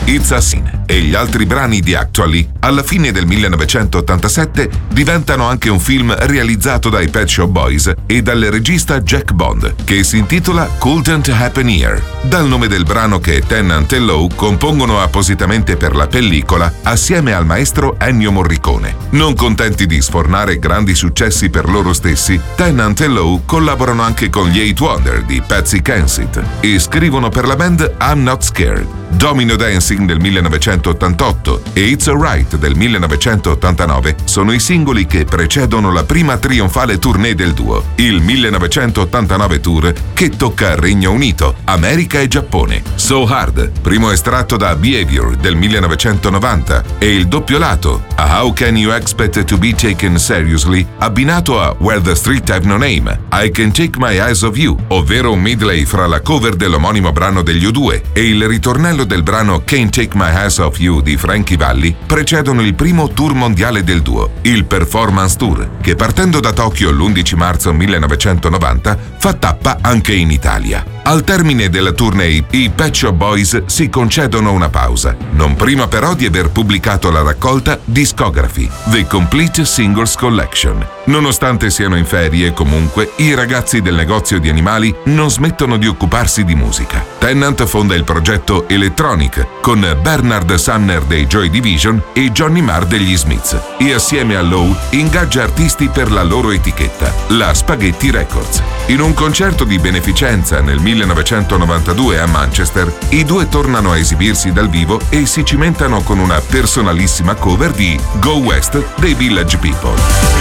It's a Sin e gli altri brani di Actually, alla fine del 1987 diventano anche un film realizzato dai Pet Shop Boys e dal regista Jack Bond, che si intitola Couldn't Happen Here, dal nome del brano che Tennant e Lowe compongono appositamente per la pellicola assieme al maestro Ennio Morricone. Non contenti di sfornare grandi successi per loro stessi, Tennant e Lowe collaborano anche con gli Eight Wonder di Patsy Kensit e scrivono per la band I'm Not Scared. Domino Dancing del 1988 e It's Alright del 1989 sono i singoli che precedono la prima trionfale tournée del duo, il 1989 tour che tocca Regno Unito, America e Giappone. So Hard, primo estratto da Behavior del 1990, e il doppio lato, A How Can You Expect to Be Taken Seriously, abbinato a Where the Street Have No Name, I Can Take My Eyes Off You, ovvero un medley fra la cover dell'omonimo brano degli U2 e il ritornello del brano Can't Take My Eyes Off You di Frankie Valli, precedono il primo tour mondiale del duo, il Performance Tour, che partendo da Tokyo l'11 marzo 1990 fa tappa anche in Italia. Al termine della tournée, i Pet Shop Boys si concedono una pausa, non prima però di aver pubblicato la raccolta Discography, The Complete Singles Collection. Nonostante siano in ferie, comunque, i ragazzi del negozio di animali non smettono di occuparsi di musica. Tennant fonda il progetto Electronic con Bernard Sumner dei Joy Division e Johnny Marr degli Smiths e assieme a Lowe ingaggia artisti per la loro etichetta, la Spaghetti Records. In un concerto di beneficenza nel 1992 a Manchester, i due tornano a esibirsi dal vivo e si cimentano con una personalissima cover di Go West dei Village People.